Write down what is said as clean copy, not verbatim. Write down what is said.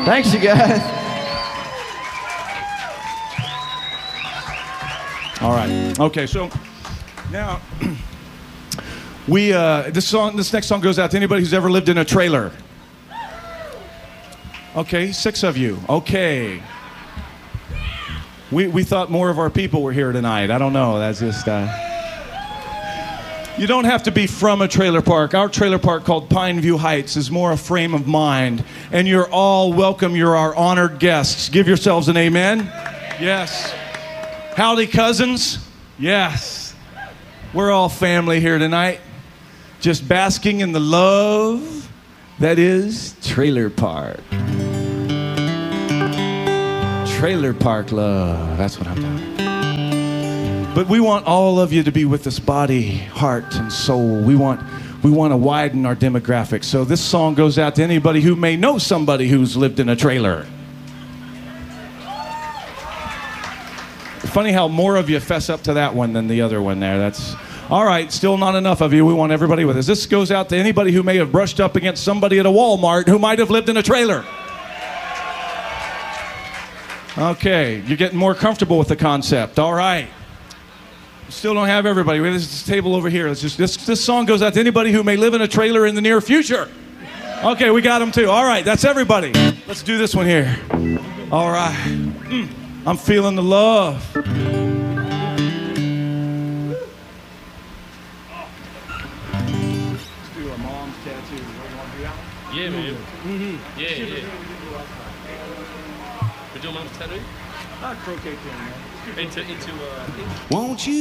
Thanks, you guys. All right. Okay, so now this next song goes out to anybody who's ever lived in a trailer. Okay, 6 of you. Okay. We thought more of our people were here tonight. I don't know. That's just. You don't have to be from a trailer park. Our trailer park called Pineview Heights is more a frame of mind. And you're all welcome. You're our honored guests. Give yourselves an amen. Yes. Howdy, cousins. Yes. We're all family here tonight. Just basking in the love that is trailer park. Trailer park love. That's what I'm talking about. But we want all of you to be with us, body, heart, and soul. We want to widen our demographics. So this song goes out to anybody who may know somebody who's lived in a trailer. Funny how more of you fess up to that one than the other one there. That's all right. Still not enough of you. We want everybody with us. This goes out to anybody who may have brushed up against somebody at a Walmart who might have lived in a trailer. Okay, you're getting more comfortable with the concept. All right. Still don't have everybody. We have this table over here. This song goes out to anybody who may live in a trailer in the near future. Okay, we got them too. All right, that's everybody. Let's do this one here. All right. I'm feeling the love. Let's do our mom's tattoo. You want to do that one? Yeah, man. Mm-hmm. Yeah. We do a mom's tattoo? Croquet thing, man. Into Won't you?